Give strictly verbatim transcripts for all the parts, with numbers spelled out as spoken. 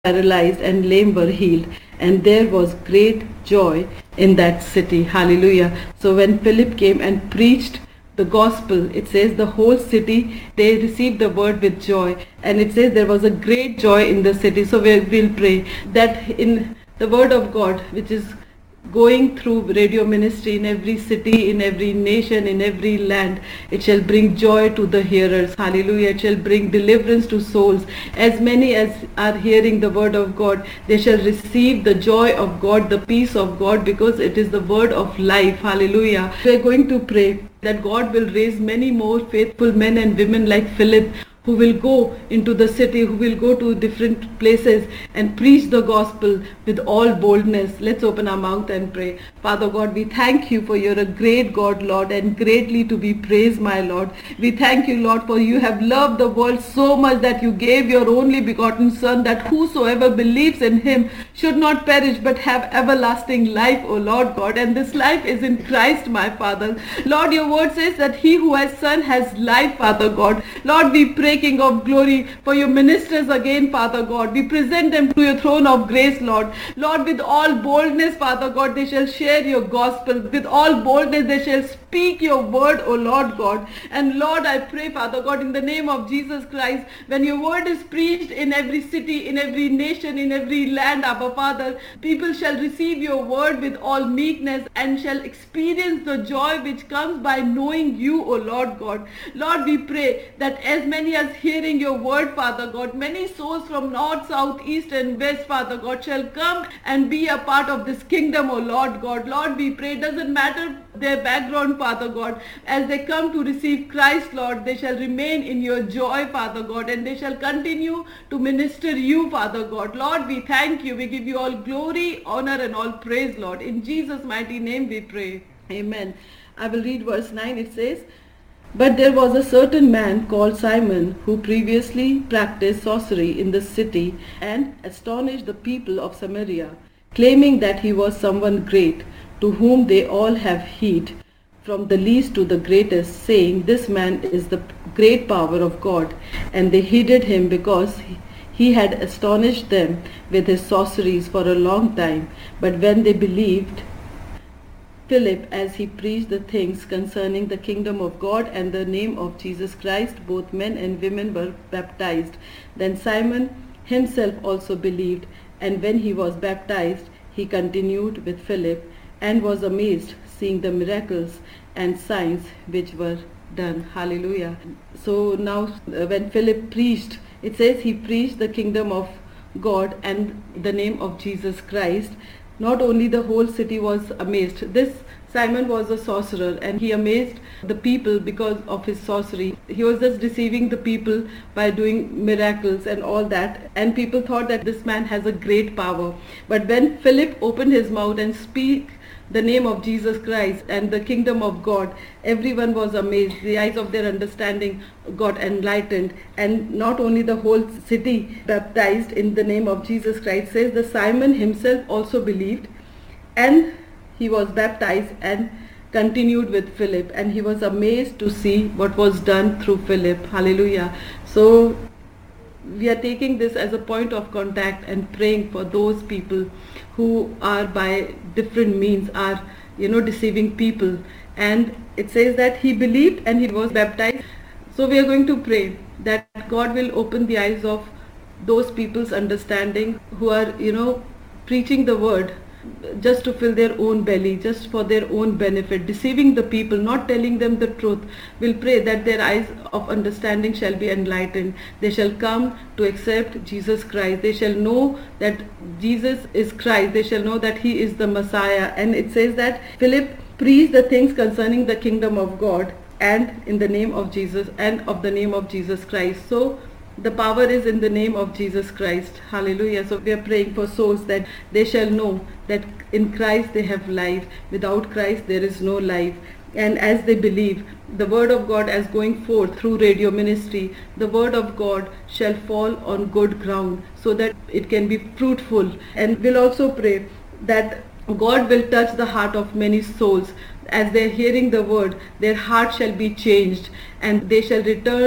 paralyzed and lame were healed, and there was great joy in that city. Hallelujah. So when Philip came and preached the gospel, it says the whole city, they received the word with joy, and it says there was a great joy in the city. So we will pray that in the word of God, which is going through radio ministry in every city, in every nation, in every land, it shall bring joy to the hearers. Hallelujah. It shall bring deliverance to souls. As many as are hearing the word of God, they shall receive the joy of God, the peace of God, because it is the word of life. Hallelujah. We are going to pray that God will raise many more faithful men and women like Philip, who will go into the city, who will go to different places and preach the gospel with all boldness. Let's open our mouth and pray. Father God, we thank you for you're a great God, Lord, and greatly to be praised, my Lord. We thank you, Lord, for you have loved the world so much that you gave your only begotten Son, that whosoever believes in him should not perish but have everlasting life, O Lord God. And this life is in Christ, my Father. Lord, your word says that he who has Son has life, Father God. Lord, we pray, King of glory, for your ministers again, Father God. We present them to your throne of grace, Lord. Lord, with all boldness, Father God, they shall share your gospel. With all boldness, they shall speak your word, O Lord God. And Lord, I pray, Father God, in the name of Jesus Christ, when your word is preached in every city, in every nation, in every land, Abba Father, people shall receive your word with all meekness and shall experience the joy which comes by knowing you, O Lord God. Lord, we pray that as many as hearing your word, Father God, many souls from north, south, east and west, Father God, shall come and be a part of this kingdom, O Lord God. Lord, we pray, it doesn't matter their background, Father God, as they come to receive Christ, Lord, they shall remain in your joy, Father God, and they shall continue to minister you, Father God. Lord, we thank you. We give you all glory, honor and all praise, Lord. In Jesus' mighty name we pray. Amen. I will read verse nine. It says, "But there was a certain man called Simon, who previously practiced sorcery in the city and astonished the people of Samaria, claiming that he was someone great, to whom they all have heed, from the least to the greatest, saying, This man is the great power of God. And they heeded him because he, he had astonished them with his sorceries for a long time. But when they believed Philip as he preached the things concerning the kingdom of God and the name of Jesus Christ, both men and women were baptized. Then Simon himself also believed, and when he was baptized, he continued with Philip and was amazed, seeing the miracles and signs which were done." Hallelujah. So now uh, when Philip preached, it says he preached the kingdom of God and the name of Jesus Christ. Not only the whole city was amazed. This Simon was a sorcerer and he amazed the people because of his sorcery. He was just deceiving the people by doing miracles and all that. And people thought that this man has a great power. But when Philip opened his mouth and speak the name of Jesus Christ and the kingdom of God, everyone was amazed. The eyes of their understanding got enlightened, and not only the whole city baptized in the name of Jesus Christ. Says the Simon himself also believed, and he was baptized and continued with Philip, and he was amazed to see what was done through Philip. Hallelujah. So we are taking this as a point of contact and praying for those people who are by different means are, you know, deceiving people. And it says that he believed and he was baptized. So we are going to pray that God will open the eyes of those people's understanding who are, you know, preaching the word just to fill their own belly, just for their own benefit, deceiving the people, not telling them the truth. We'll pray that their eyes of understanding shall be enlightened. They shall come to accept Jesus Christ. They shall know that Jesus is Christ. They shall know that he is the Messiah. And it says that Philip preached the things concerning the kingdom of God and in the name of Jesus and of the name of Jesus Christ. So the power is in the name of Jesus Christ. Hallelujah. So we are praying for souls that they shall know that in Christ they have life. Without Christ there is no life. And as they believe the word of God as going forth through radio ministry, the word of God shall fall on good ground so that it can be fruitful. And we'll also pray that God will touch the heart of many souls. As they are hearing the word, their heart shall be changed and they shall return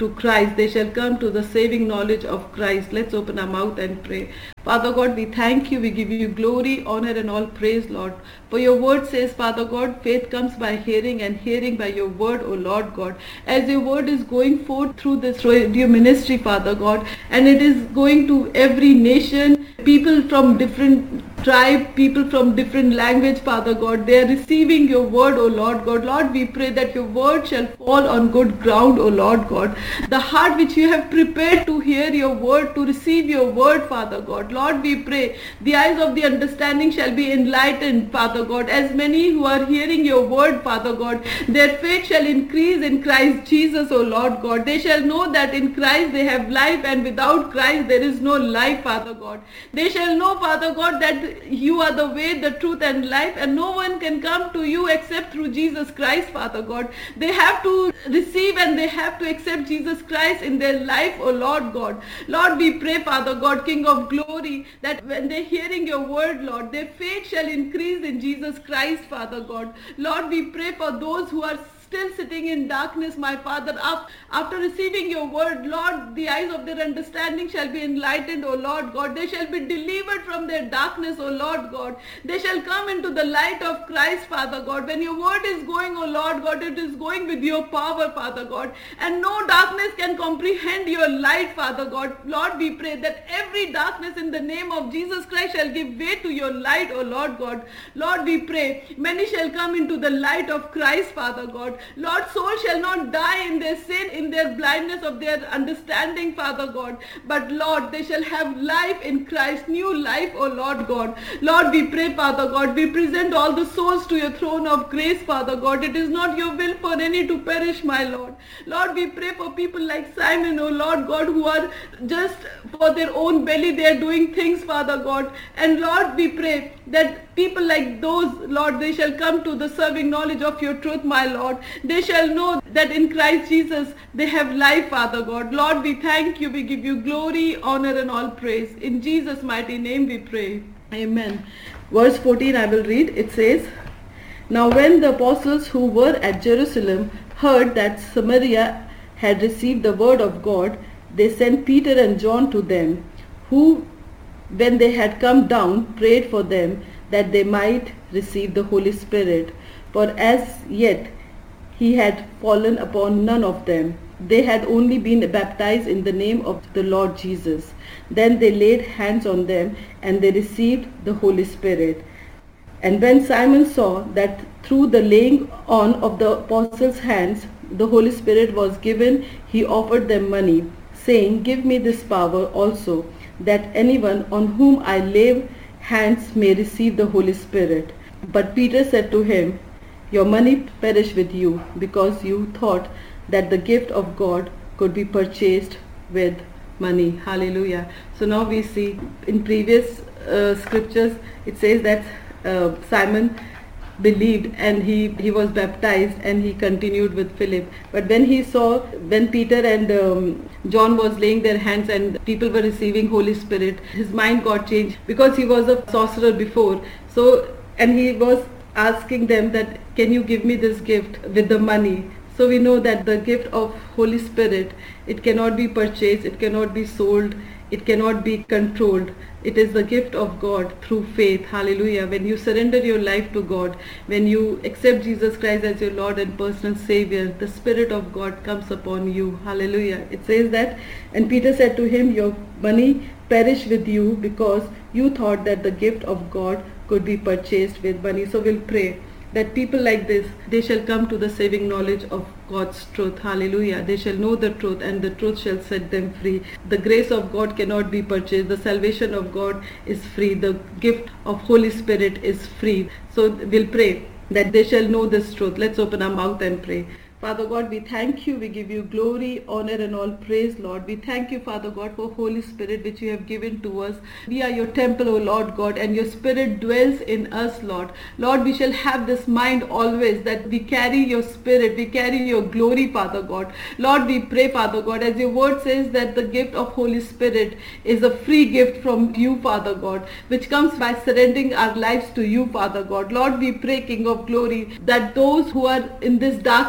to Christ. They shall come to the saving knowledge of Christ. Let's open our mouth and pray. Father God, we thank you. We give you glory, honor and all praise, Lord. For your word says, Father God, faith comes by hearing and hearing by your word, O Lord God. As your word is going forth through this radio ministry, Father God, and it is going to every nation, people from different tribe, people from different language, Father God, they are receiving your word, O Lord God. Lord, we pray that your word shall fall on good ground, O Lord God. The heart which you have prepared to hear your word, to receive your word, Father God. Lord, we pray the eyes of the understanding shall be enlightened, Father God. As many who are hearing your word, Father God, their faith shall increase in Christ Jesus, O Lord God. They shall know that in Christ they have life, and without Christ there is no life, Father God. They shall know, Father God, that you are the way, the truth and life, and no one can come to you except through Jesus Christ, Father God. They have to receive and they have to accept Jesus Christ in their life, O Lord God. Lord, we pray, Father God, King of glory, that when they're hearing your word, Lord, their faith shall increase in Jesus Christ, Father God. Lord, we pray for those who are still sitting in darkness, my Father. After receiving your word, Lord, the eyes of their understanding shall be enlightened, O Lord God. They shall be delivered from their darkness, O Lord God. They shall come into the light of Christ, Father God. When your word is going, O Lord God, it is going with your power, Father God. And no darkness can comprehend your light, Father God. Lord, we pray that every darkness in the name of Jesus Christ shall give way to your light, O Lord God. Lord, we pray many shall come into the light of Christ, Father God. Lord, soul shall not die in their sin, in their blindness of their understanding, Father God. But Lord, they shall have life in Christ, new life, O Lord God. Lord, we pray, Father God, we present all the souls to your throne of grace, Father God. It is not your will for any to perish, my Lord. Lord, we pray for people like Simon, O Lord God, who are just for their own belly, they are doing things, Father God. And Lord, we pray that people like those, Lord, they shall come to the serving knowledge of your truth, my Lord. They shall know that in Christ Jesus they have life, Father God. Lord, we thank you. We give you glory, honor and all praise. In Jesus' mighty name we pray. Amen. Verse fourteen I will read. It says, Now when the apostles who were at Jerusalem heard that Samaria had received the word of God, they sent Peter and John to them, who, when they had come down, prayed for them that they might receive the Holy Spirit. For as yet he had fallen upon none of them. They had only been baptized in the name of the Lord Jesus. Then they laid hands on them and they received the Holy Spirit. And when Simon saw that through the laying on of the apostles' hands the Holy Spirit was given, he offered them money, saying, Give me this power also, that anyone on whom I lay hands may receive the Holy Spirit. But Peter said to him, Your money perish with you, because you thought that the gift of God could be purchased with money. Hallelujah. So now we see in previous uh, scriptures it says that uh, Simon believed and he, he was baptized and he continued with Philip. But when he saw, when Peter and um, John was laying their hands and people were receiving Holy Spirit, his mind got changed because he was a sorcerer before. So, and he was asking them that, can you give me this gift with the money? So we know that the gift of Holy Spirit, it cannot be purchased, it cannot be sold, it cannot be controlled. It is the gift of God through faith. Hallelujah. When you surrender your life to God, when you accept Jesus Christ as your Lord and personal Savior, the Spirit of God comes upon you. Hallelujah. It says that, and Peter said to him, Your money perish with you, because you thought that the gift of God could be purchased with money. So we'll pray that people like this, they shall come to the saving knowledge of God's truth. Hallelujah. They shall know the truth and the truth shall set them free. The grace of God cannot be purchased. The salvation of God is free. The gift of Holy Spirit is free. So we'll pray that they shall know this truth. Let's open our mouth and pray. Father God, we thank you, we give you glory, honor and all praise, Lord. We thank you, Father God, for Holy Spirit which you have given to us. We are your temple, O Lord God, and your Spirit dwells in us, Lord. Lord, we shall have this mind always that we carry your Spirit, we carry your glory, Father God. Lord, we pray, Father God, as your word says that the gift of Holy Spirit is a free gift from you, Father God, which comes by surrendering our lives to you, Father God. Lord, we pray, King of glory, that those who are in this darkness, Father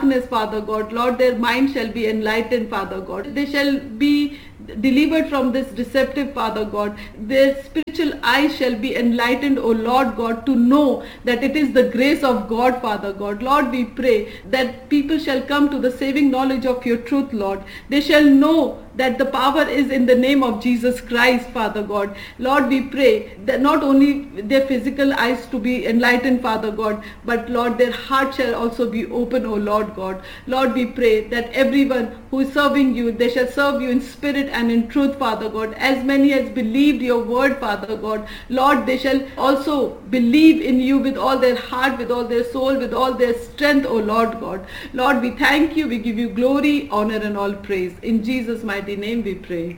Father God. Lord, their mind shall be enlightened, Father God. They shall be delivered from this deceptive, Father God. Their spiritual eyes shall be enlightened, O Lord God, to know that it is the grace of God, Father God. Lord, we pray that people shall come to the saving knowledge of your truth, Lord. They shall know that the power is in the name of Jesus Christ, Father God. Lord, we pray that not only their physical eyes to be enlightened, Father God, but Lord, their heart shall also be open, O Lord God. Lord, we pray that everyone who is serving you, they shall serve you in spirit and in truth, Father God. As many as believed your word, Father God, Lord, they shall also believe in you with all their heart, with all their soul, with all their strength, O Lord God. Lord, we thank you, we give you glory, honor and all praise. In Jesus' mighty name we pray.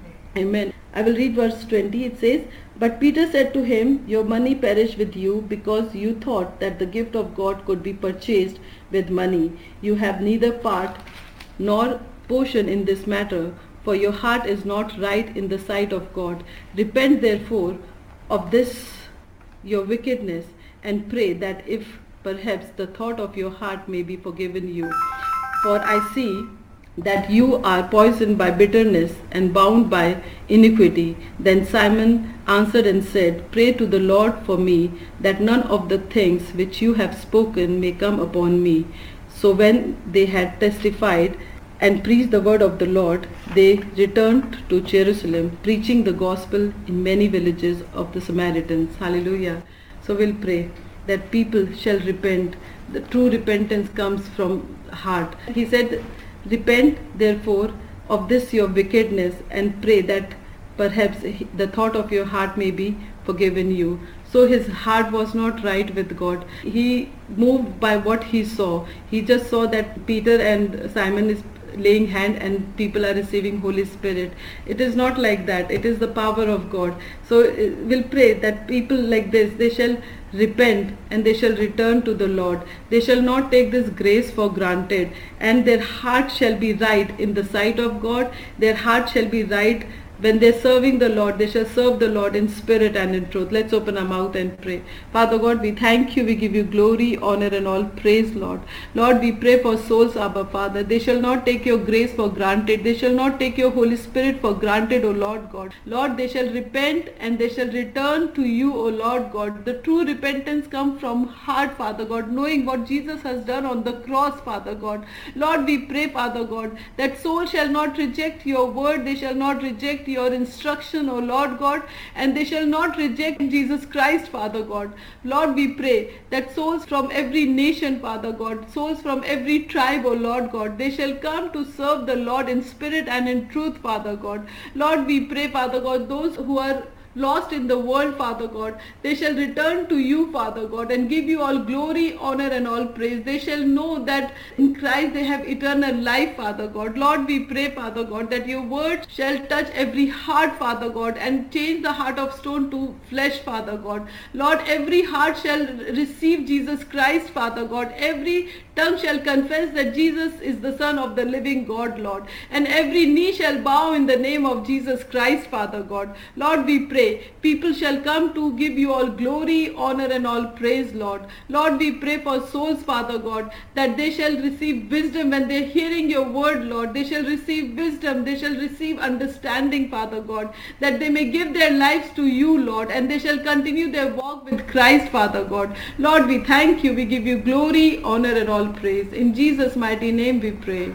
Amen. I will read verse twenty. It says, "But Peter said to him, Your money perish with you, because you thought that the gift of God could be purchased with money. You have neither part nor portion in this matter, for your heart is not right in the sight of God. Repent therefore of this your wickedness, and pray that if perhaps the thought of your heart may be forgiven you. For I see that you are poisoned by bitterness and bound by iniquity." Then Simon answered and said, "Pray to the Lord for me, that none of the things which you have spoken may come upon me." So when they had testified and preached the word of the Lord, they returned to Jerusalem, preaching the gospel in many villages of the Samaritans. Hallelujah. So we'll pray that people shall repent. The true repentance comes from heart. He said, "Repent therefore of this your wickedness, and pray that perhaps the thought of your heart may be forgiven you." So his heart was not right with God. He moved by what he saw. He just saw that Peter and Simon is laying hand and people are receiving Holy Spirit. It is not like that. It is the power of God. So uh, we'll pray that people like this, they shall repent and they shall return to the Lord. They shall not take this grace for granted, and their heart shall be right in the sight of God. Their heart shall be right when they're serving the Lord. They shall serve the Lord in spirit and in truth. Let's open our mouth and pray. Father God, we thank you. We give you glory, honor and all praise, Lord. Lord, we pray for souls, Abba Father. They shall not take your grace for granted. They shall not take your Holy Spirit for granted, O Lord God. Lord, they shall repent and they shall return to you, O Lord God. The true repentance comes from heart, Father God, knowing what Jesus has done on the cross, Father God. Lord, we pray, Father God, that soul shall not reject your word. They shall not reject your instruction, O Lord God, and they shall not reject Jesus Christ, Father God. Lord, we pray that souls from every nation, Father God, souls from every tribe, O Lord God, they shall come to serve the Lord in spirit and in truth, Father God. Lord, we pray, Father God, those who are lost in the world, Father God, they shall return to you, Father God, and give you all glory, honor and all praise. They shall know that in Christ they have eternal life, Father God. Lord, we pray, Father God, that your word shall touch every heart, Father God, and change the heart of stone to flesh, Father God. Lord, every heart shall receive Jesus Christ, Father God. Every tongue shall confess that Jesus is the Son of the living God, Lord, and every knee shall bow in the name of Jesus Christ, Father God. Lord, we pray people shall come to give you all glory, honor and all praise, Lord. Lord, we pray for souls, Father God, that they shall receive wisdom when they are hearing your word, Lord. They shall receive wisdom, they shall receive understanding, Father God, that they may give their lives to you, Lord, and they shall continue their walk with Christ, Father God. Lord, we thank you, we give you glory, honor and all praise. In Jesus' mighty name we pray.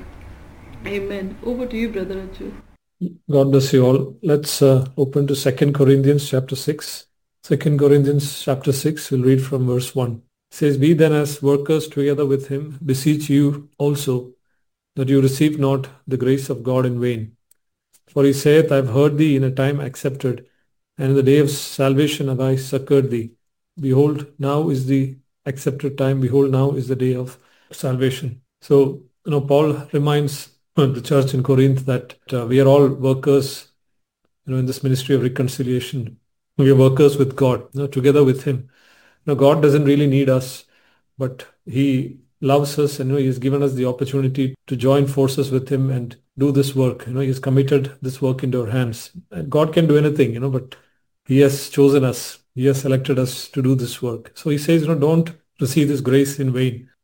Amen. Over to you, Brother Achu. God bless you all. Let's uh, open to Second Corinthians chapter six. Second Corinthians chapter six, we'll read from verse one. It says, "We then as workers together with him beseech you also, that you receive not the grace of God in vain. For he saith, I have heard thee in a time accepted, and in the day of salvation have I succored thee. Behold, now is the accepted time. Behold, now is the day of salvation." So, you know, Paul reminds the church in Corinth that uh, we are all workers, you know, in this ministry of reconciliation. We are workers with God, you know, together with him. You know, God doesn't really need us, but he loves us, and you know, he has given us the opportunity to join forces with him and do this work. You know, he has committed this work into our hands. And God can do anything, you know, but he has chosen us. He has selected us to do this work. So he says, you know, don't receive this grace in vain.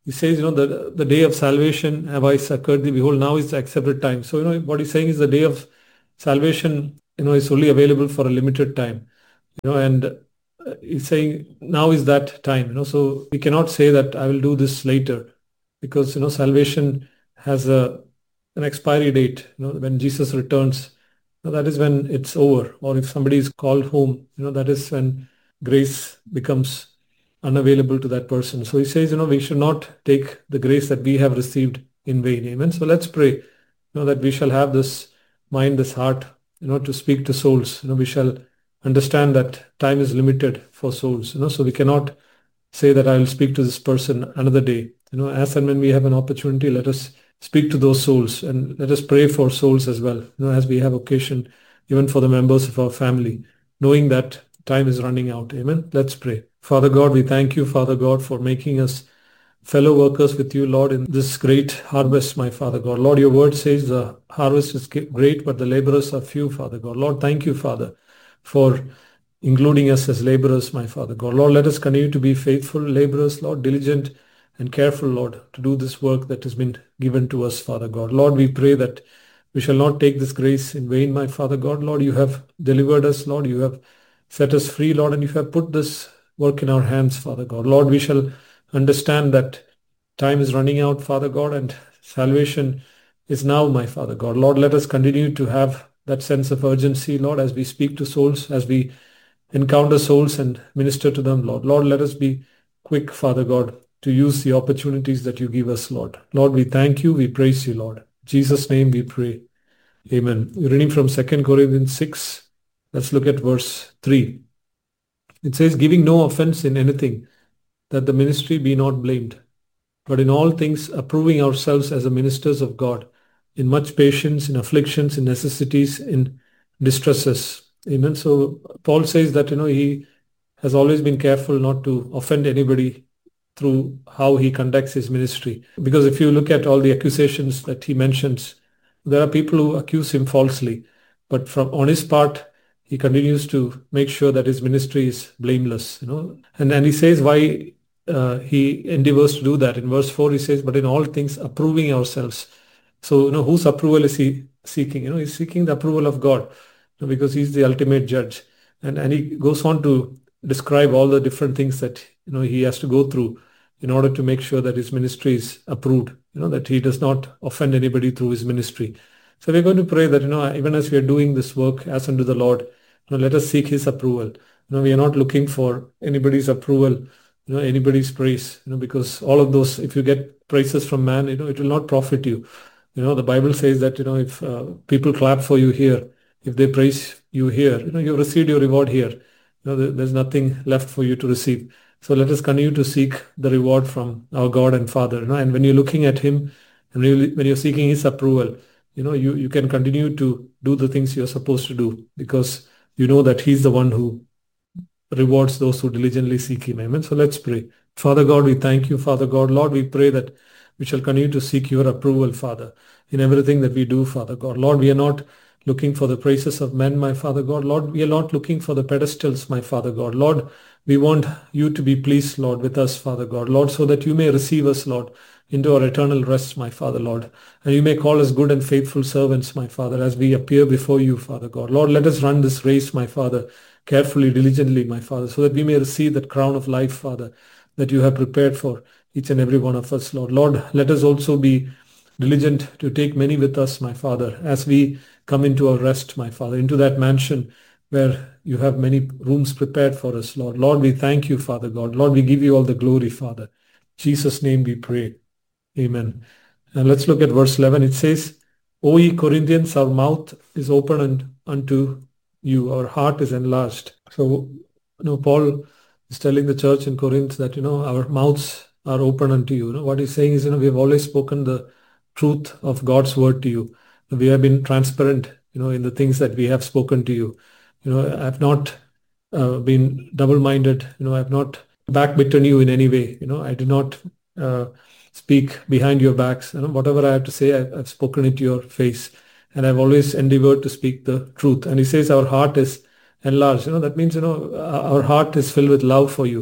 he says, you know, the, the day of salvation have I succored thee. Behold, now is the accepted time. So, you know, what he's saying is the day of salvation, you know, is only available for a limited time, you know, and uh, he's saying now is that time, you know, so we cannot say that I will do this later, because, you know, salvation has a, an expiry date, you know, when Jesus returns, you know, that is when it's over. Or if somebody is called home, you know, that is when grace becomes unavailable to that person. So he says, you know, we should not take the grace that we have received in vain. Amen. So let's pray, you know, that we shall have this mind, this heart, you know, to speak to souls. You know, we shall understand that time is limited for souls, you know, so we cannot say that I will speak to this person another day. You know, as and when we have an opportunity, let us speak to those souls, and let us pray for souls as well, you know, as we have occasion, even for the members of our family, knowing that time is running out. Amen. Let's pray. Father God, we thank you, Father God, for making us fellow workers with you, Lord, in this great harvest, my Father God. Lord, your word says the harvest is great, but the laborers are few, Father God. Lord, thank you, Father, for including us as laborers, my Father God. Lord, let us continue to be faithful laborers, Lord, diligent and careful, Lord, to do this work that has been given to us, Father God. Lord, we pray that we shall not take this grace in vain, my Father God. Lord, you have delivered us, Lord, you have set us free, Lord, and you have put this work in our hands, Father God. Lord, we shall understand that time is running out, Father God, and salvation is now, my Father God. Lord, let us continue to have that sense of urgency, Lord, as we speak to souls, as we encounter souls and minister to them, Lord. Lord, let us be quick, Father God, to use the opportunities that you give us, Lord. Lord, we thank you, we praise you, Lord. In Jesus' name we pray. Amen. We're reading from Second Corinthians six. Let's look at verse three. It says, giving no offense in anything, that the ministry be not blamed, but in all things approving ourselves as the ministers of God, in much patience, in afflictions, in necessities, in distresses. Amen. So Paul says that, you know, he has always been careful not to offend anybody through how he conducts his ministry. Because if you look at all the accusations that he mentions, there are people who accuse him falsely, but from on his part, he continues to make sure that his ministry is blameless, you know. And, and he says why uh, he endeavors to do that. In verse four, he says, but in all things approving ourselves. So, you know, whose approval is he seeking? You know, he's seeking the approval of God, you know, because he's the ultimate judge. And, and he goes on to describe all the different things that, you know, he has to go through in order to make sure that his ministry is approved, you know, that he does not offend anybody through his ministry. So we're going to pray that, you know, even as we are doing this work as unto the Lord, you know, let us seek his approval. You know, we are not looking for anybody's approval, you know, anybody's praise, you know, because all of those, if you get praises from man, you know, it will not profit you. You know, the Bible says that, you know, if uh, people clap for you here, if they praise you here, you know, you've received your reward here. You know, there, there's nothing left for you to receive. So let us continue to seek the reward from our God and Father. You know, and when you're looking at him, and really, when you're seeking his approval, you know, you, you can continue to do the things you're supposed to do, because you know that he's the one who rewards those who diligently seek him. Amen. So let's pray. Father God, we thank you, Father God. Lord, we pray that we shall continue to seek your approval, Father, in everything that we do, Father God. Lord, we are not looking for the praises of men, my Father God. Lord, we are not looking for the pedestals, my Father God. Lord, we want you to be pleased, Lord, with us, Father God. Lord, so that you may receive us, Lord, into our eternal rest, my Father, Lord. And you may call us good and faithful servants, my Father, as we appear before you, Father God. Lord, let us run this race, my Father, carefully, diligently, my Father, so that we may receive that crown of life, Father, that you have prepared for each and every one of us, Lord. Lord, let us also be diligent to take many with us, my Father, as we come into our rest, my Father, into that mansion where you have many rooms prepared for us, Lord. Lord, we thank you, Father God. Lord, we give you all the glory, Father. In Jesus' name we pray. Amen. And let's look at verse eleven. It says, O ye Corinthians, our mouth is open unto you, our heart is enlarged. So, you know, Paul is telling the church in Corinth that, you know, our mouths are open unto you. You know, what he's saying is, you know, we have always spoken the truth of God's word to you. We have been transparent, you know, in the things that we have spoken to you. You know, I've not uh, been double-minded. You know, I've not backbitten you in any way. You know, I do not uh, speak behind your backs. You know, whatever I have to say, I've, I've spoken it to your face. And I've always endeavored to speak the truth. And he says our heart is enlarged. You know, that means, you know, our heart is filled with love for you.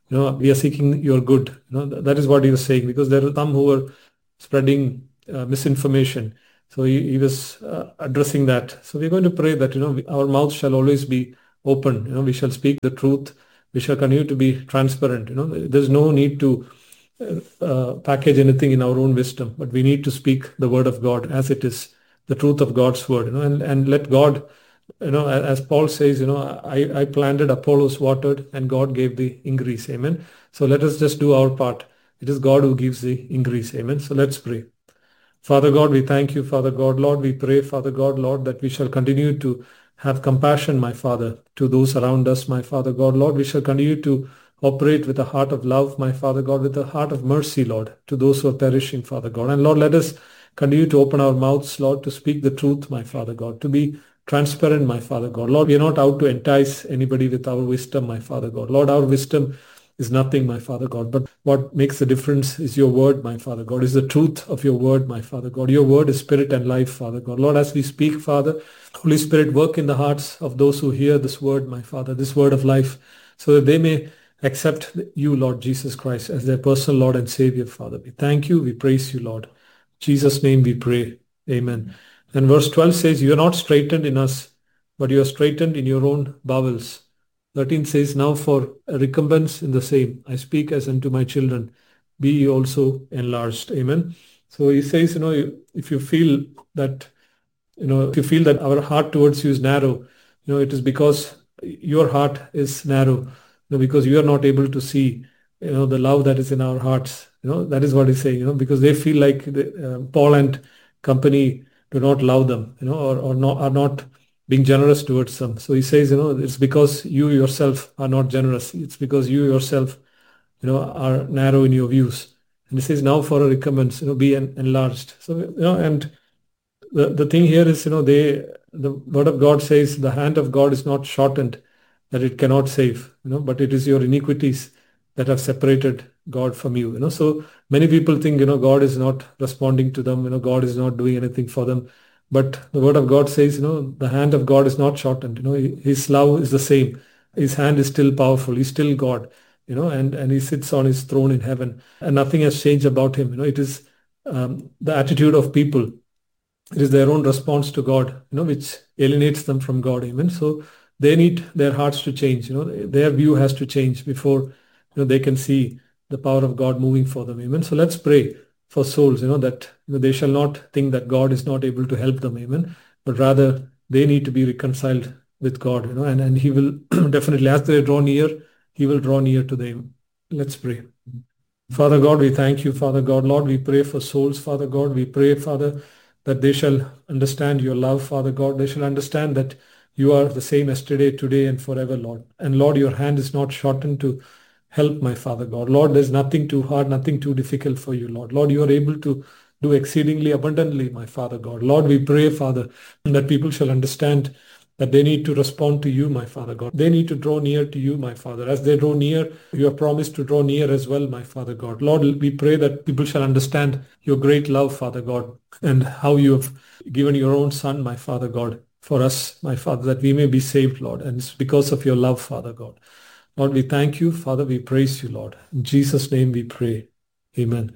you know, we are seeking your good. You know, that is what he was saying, because there are some who were spreading uh, misinformation. So he, he was uh, addressing that. So we're going to pray that, you know, our mouth shall always be open. You know, we shall speak the truth. We shall continue to be transparent. You know, there's no need to uh, uh, package anything in our own wisdom, but we need to speak the word of God as it is, the truth of God's word. You know, and and let God, you know, as Paul says, you know, I, I planted, Apollos watered, and God gave the increase. Amen. So let us just do our part. It is God who gives the increase. Amen. So let's pray. Father God, we thank you, Father God. Lord, we pray, Father God, Lord, that we shall continue to have compassion, my Father, to those around us, my Father God. Lord, we shall continue to operate with a heart of love, my Father God, with a heart of mercy, Lord, to those who are perishing, Father God. And Lord, let us continue to open our mouths, Lord, to speak the truth, my Father God, to be transparent, my Father God. Lord, we are not out to entice anybody with our wisdom, my Father God. Lord, our wisdom is nothing, my Father God. But what makes the difference is your word, my Father God, is the truth of your word, my Father God. Your word is spirit and life, Father God. Lord, as we speak, Father, Holy Spirit, work in the hearts of those who hear this word, my Father, this word of life, so that they may accept you, Lord Jesus Christ, as their personal Lord and Savior, Father. We thank you. We praise you, Lord. In Jesus' name we pray. Amen. And verse twelve says, you are not straitened in us, but you are straitened in your own bowels. thirteen says, now for a recompense in the same, I speak as unto my children, be ye also enlarged. Amen. So he says, you know, if you feel that, you know, if you feel that our heart towards you is narrow, you know, it is because your heart is narrow, you know, because you are not able to see, you know, the love that is in our hearts. You know, that is what he's saying, you know, because they feel like the, uh, Paul and company do not love them, you know, or, or not, are not being generous towards them. So he says, you know, it's because you yourself are not generous. It's because you yourself, you know, are narrow in your views. And he says, now for a recompense, you know, be en- enlarged. So, you know, and the, the thing here is, you know, they, the word of God says the hand of God is not shortened that it cannot save, you know, but it is your iniquities that have separated God from you, you know. So many people think, you know, God is not responding to them, you know, God is not doing anything for them. But the word of God says, you know, the hand of God is not shortened, you know, his love is the same. His hand is still powerful. He's still God, you know, and, and he sits on his throne in heaven and nothing has changed about him. You know, it is um, the attitude of people. It is their own response to God, you know, which alienates them from God. Amen. So they need their hearts to change. You know, their view has to change before, you know, they can see the power of God moving for them. Amen. So let's pray for souls. You know that you know, they shall not think that God is not able to help them. Amen. But rather they need to be reconciled with God. You know, and and He will definitely, as they draw near, He will draw near to them. Let's pray. Father God, we thank you, Father God. Lord, we pray for souls, Father God. We pray, Father, that they shall understand your love, Father God. They shall understand that you are the same yesterday, today, and forever, Lord. And Lord, your hand is not shortened to help, my Father God. Lord, there's nothing too hard, nothing too difficult for you, Lord. Lord, you are able to do exceedingly abundantly, my Father God. Lord, we pray, Father, that people shall understand that they need to respond to you, my Father God. They need to draw near to you, my Father. As they draw near, you have promised to draw near as well, my Father God. Lord, we pray that people shall understand your great love, Father God, and how you have given your own Son, my Father God, for us, my Father, that we may be saved, Lord. And it's because of your love, Father God. Lord, we thank you, Father. We praise you, Lord. In Jesus' name we pray. Amen.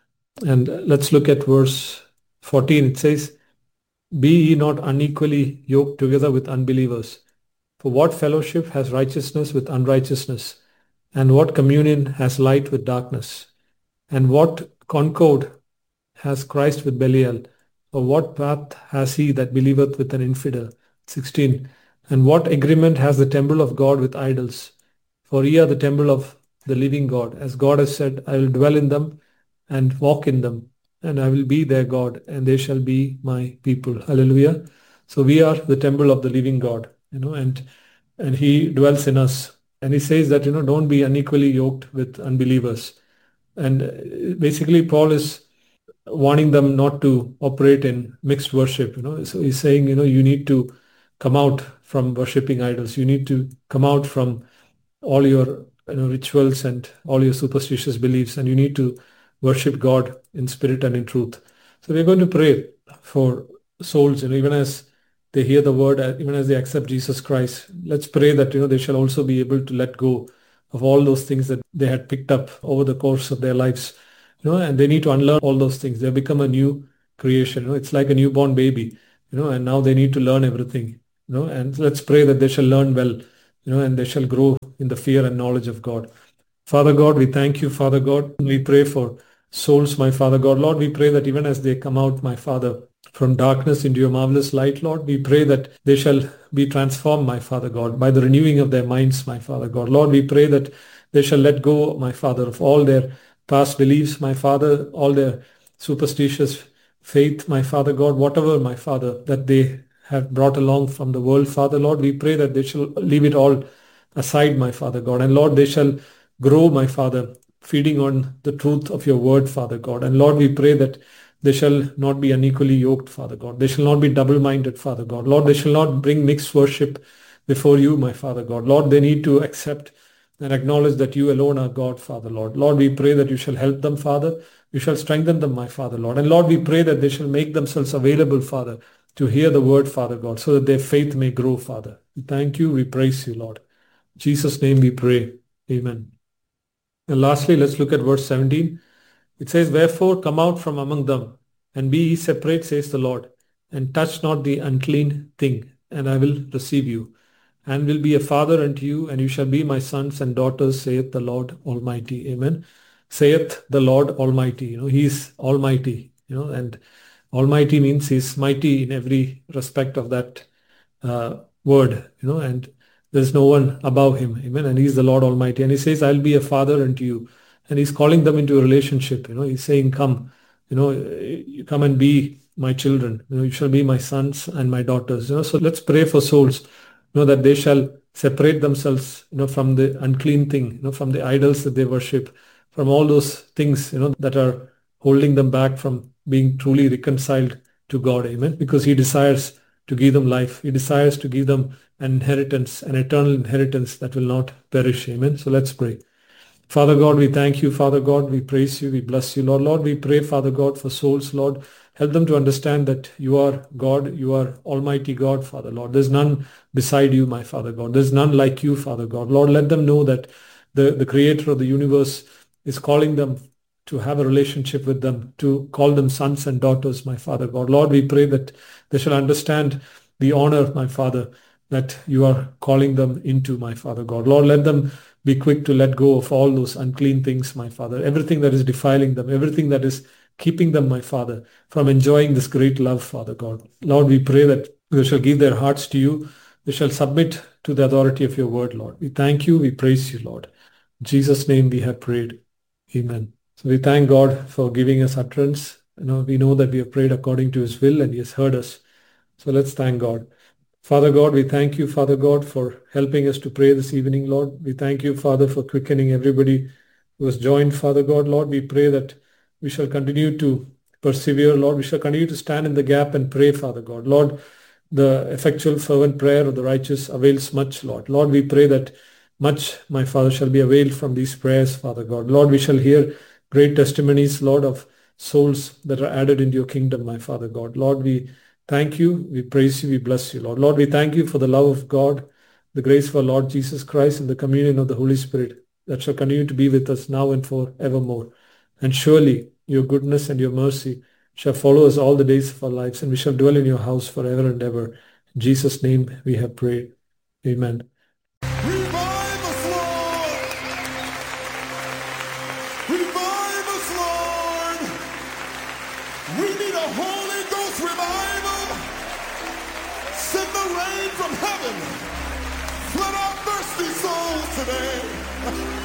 And let's look at verse fourteen. It says, be ye not unequally yoked together with unbelievers. For what fellowship has righteousness with unrighteousness? And what communion has light with darkness? And what concord has Christ with Belial? Or what path has he that believeth with an infidel? sixteen. And what agreement has the temple of God with idols? For ye are the temple of the living God. As God has said, I will dwell in them and walk in them, and I will be their God, and they shall be my people. Hallelujah. So we are the temple of the living God, you know, and and He dwells in us. And He says that, you know, don't be unequally yoked with unbelievers. And uh, basically, Paul is warning them not to operate in mixed worship, you know. So he's saying, you know, you need to come out from worshiping idols. You need to come out from all your, you know, rituals and all your superstitious beliefs, and you need to worship God in spirit and in truth. So we're going to pray for souls, you know, even as they hear the word, even as they accept Jesus Christ. Let's pray that, you know, they shall also be able to let go of all those things that they had picked up over the course of their lives. You know, and they need to unlearn all those things. They become a new creation. You know, it's like a newborn baby, you know, and now they need to learn everything, you know, and let's pray that they shall learn well, you know, and they shall grow in the fear and knowledge of God. Father God, we thank you, Father God. We pray for souls, my Father God. Lord, we pray that even as they come out, my Father, from darkness into your marvelous light, Lord, we pray that they shall be transformed, my Father God, by the renewing of their minds, my Father God. Lord, we pray that they shall let go, my Father, of all their past beliefs, my Father, all their superstitious faith, my Father God, whatever, my Father, that they have brought along from the world, Father, Lord, we pray that they shall leave it all aside, my Father God. And Lord, they shall grow, my Father, feeding on the truth of your word, Father God. And Lord, we pray that they shall not be unequally yoked, Father God. They shall not be double-minded, Father God. Lord, they shall not bring mixed worship before you, my Father God. Lord, they need to accept and acknowledge that you alone are God, Father, Lord. Lord, we pray that you shall help them, Father. You shall strengthen them, my Father, Lord. And Lord, we pray that they shall make themselves available, Father, to hear the word, Father God, so that their faith may grow, Father. We thank you. We praise you, Lord. In Jesus' name we pray. Amen. And lastly, let's look at verse seventeen. It says, wherefore come out from among them, and be ye separate, says the Lord, and touch not the unclean thing, and I will receive you, and will be a father unto you, and you shall be my sons and daughters, saith the Lord Almighty. Amen. Saith the Lord Almighty. You know, He is Almighty, you know, and Almighty means He's mighty in every respect of that uh, word, you know, and there's no one above Him. Amen. And He's the Lord Almighty. And He says, I'll be a father unto you. And He's calling them into a relationship. You know, He's saying, come, you know, you come and be my children. You know, you shall be my sons and my daughters. You know, so let's pray for souls, you know, that they shall separate themselves, you know, from the unclean thing, you know, from the idols that they worship, from all those things, you know, that are holding them back from being truly reconciled to God. Amen. Because He desires to give them life. He desires to give them an inheritance, an eternal inheritance that will not perish. Amen. So let's pray. Father God, we thank you, Father God. We praise you. We bless you, Lord. Lord, we pray, Father God, for souls, Lord. Help them to understand that you are God. You are Almighty God, Father, Lord. There's none beside you, my Father God. There's none like you, Father God. Lord, let them know that the, the creator of the universe is calling them to have a relationship with them, to call them sons and daughters, my Father God. Lord, we pray that they shall understand the honor, my Father, that you are calling them into, my Father God. Lord, let them be quick to let go of all those unclean things, my Father, everything that is defiling them, everything that is keeping them, my Father, from enjoying this great love, Father God. Lord, we pray that they shall give their hearts to you. They shall submit to the authority of your word, Lord. We thank you. We praise you, Lord. In Jesus' name we have prayed. Amen. So we thank God for giving us utterance. You know, we know that we have prayed according to His will and He has heard us. So let's thank God. Father God, we thank you, Father God, for helping us to pray this evening, Lord. We thank you, Father, for quickening everybody who has joined, Father God. Lord, we pray that we shall continue to persevere, Lord. We shall continue to stand in the gap and pray, Father God. Lord, the effectual, fervent prayer of the righteous avails much, Lord. Lord, we pray that much, my Father, shall be availed from these prayers, Father God. Lord, we shall hear great testimonies, Lord, of souls that are added into your kingdom, my Father God. Lord, we thank you, we praise you, we bless you, Lord. Lord, we thank you for the love of God, the grace of our Lord Jesus Christ, and the communion of the Holy Spirit that shall continue to be with us now and forevermore. And surely your goodness and your mercy shall follow us all the days of our lives, and we shall dwell in your house forever and ever. In Jesus' name we have prayed. Amen. Revive us, Lord! Revive us, Lord! We need a Holy Ghost revival. Send the rain from heaven. Flood our thirsty souls today.